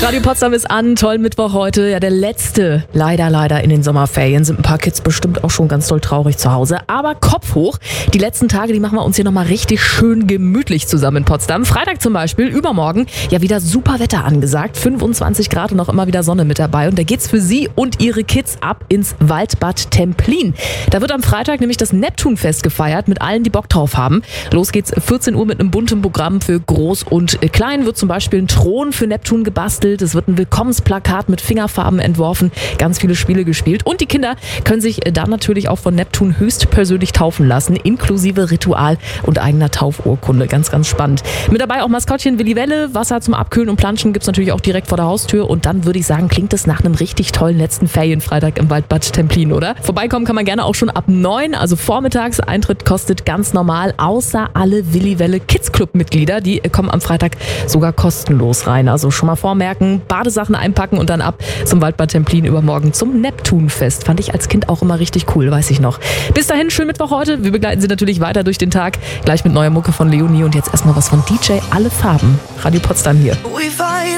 Radio Potsdam ist an, toll Mittwoch heute. Ja, der letzte, leider in den Sommerferien. Sind ein paar Kids bestimmt auch schon ganz doll traurig zu Hause. Aber Kopf hoch, die letzten Tage, die machen wir uns hier nochmal richtig schön gemütlich zusammen in Potsdam. Freitag zum Beispiel, übermorgen, ja wieder super Wetter angesagt. 25 Grad und auch immer wieder Sonne mit dabei. Und da geht's für Sie und Ihre Kids ab ins Waldbad Templin. Da wird am Freitag nämlich das Neptunfest gefeiert mit allen, die Bock drauf haben. Los geht's 14 Uhr mit einem bunten Programm für Groß und Klein. Wird zum Beispiel ein Thron für Neptun gebastelt. Es wird ein Willkommensplakat mit Fingerfarben entworfen. Ganz viele Spiele gespielt. Und die Kinder können sich dann natürlich auch von Neptun höchstpersönlich taufen lassen. Inklusive Ritual und eigener Taufurkunde. Ganz, ganz spannend. Mit dabei auch Maskottchen Willi Welle. Wasser zum Abkühlen und Planschen gibt's natürlich auch direkt vor der Haustür. Und dann würde ich sagen, klingt es nach einem richtig tollen letzten Ferienfreitag im Waldbad Templin, oder? Vorbeikommen kann man gerne auch schon ab 9, also vormittags. Eintritt kostet ganz normal, außer alle Willi Welle Kids Club Mitglieder. Die kommen am Freitag sogar kostenlos rein. Also schon mal vormerken, Badesachen einpacken und dann ab zum Waldbad Templin übermorgen zum Neptunfest. Fand ich als Kind auch immer richtig cool, weiß ich noch. Bis dahin, schönen Mittwoch heute. Wir begleiten Sie natürlich weiter durch den Tag. Gleich mit neuer Mucke von Leonie und jetzt erstmal was von DJ Alle Farben. Radio Potsdam hier.